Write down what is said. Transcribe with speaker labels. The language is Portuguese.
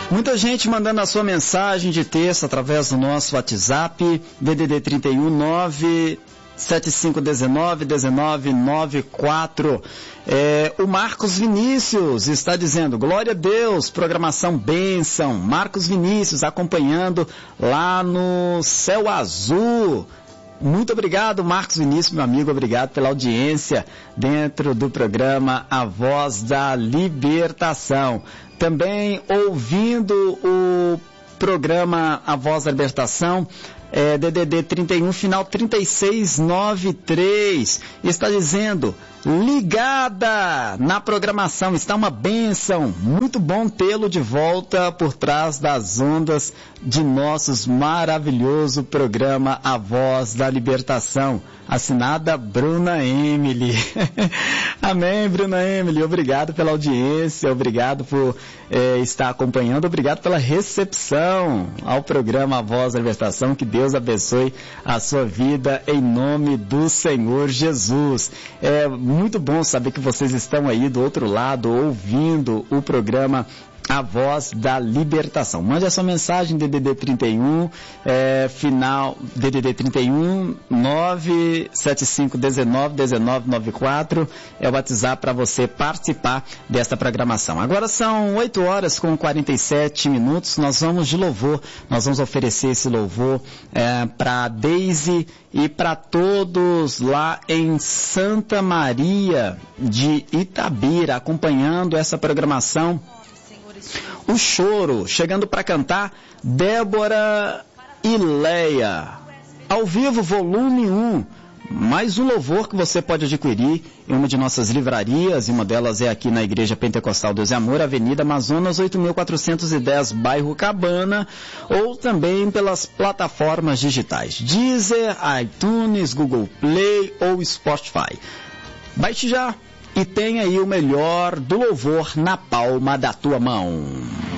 Speaker 1: Muita gente mandando a sua mensagem de texto através do nosso WhatsApp, DDD 31 97519-1994. O Marcos Vinícius está dizendo, glória a Deus, programação bênção. Marcos Vinícius acompanhando lá no Céu Azul. Muito obrigado, Marcos Vinícius, meu amigo, obrigado pela audiência dentro do programa A Voz da Libertação. Também ouvindo o programa A Voz da Libertação, DDD 31, final 3693, está dizendo, ligada na programação, está uma bênção, muito bom tê-lo de volta por trás das ondas de nossos maravilhoso programa A Voz da Libertação, assinada Bruna Emily. Amém, Bruna Emily, obrigado pela audiência, obrigado por estar acompanhando, obrigado pela recepção ao programa A Voz da Libertação, que Deus abençoe a sua vida em nome do Senhor Jesus. É muito bom saber que vocês estão aí do outro lado ouvindo o programa A Voz da Libertação. Mande a sua mensagem, DDD 31, final DDD 31 97519-1994, é o WhatsApp para você participar desta programação. Agora são 8 horas com 47 minutos, nós vamos de louvor, nós vamos oferecer esse louvor para Deise e para todos lá em Santa Maria de Itabira, acompanhando essa programação. O choro, chegando para cantar, Débora e Leia, ao vivo, volume 1, mais um louvor que você pode adquirir em uma de nossas livrarias, e uma delas é aqui na Igreja Pentecostal Deus e Amor, Avenida Amazonas 8410, bairro Cabana, ou também pelas plataformas digitais, Deezer, iTunes, Google Play ou Spotify. Baixe já! E tem aí o melhor do louvor na palma da tua mão.